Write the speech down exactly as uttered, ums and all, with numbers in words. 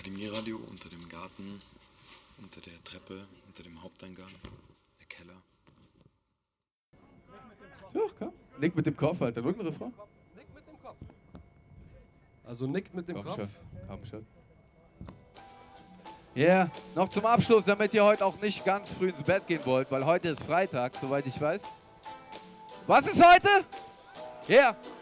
dem E-Radio, unter dem Garten, unter der Treppe, unter dem Haupteingang, der Keller. Ja, komm. Nick mit dem Kopf, Alter. Irgendein Refrain? Nick mit dem Kopf. Also nickt mit dem Komm Kopf. schon, komm schon. Ja, yeah. Noch zum Abschluss, damit ihr heute auch nicht ganz früh ins Bett gehen wollt, weil heute ist Freitag, soweit ich weiß. Was ist heute? Ja. Yeah.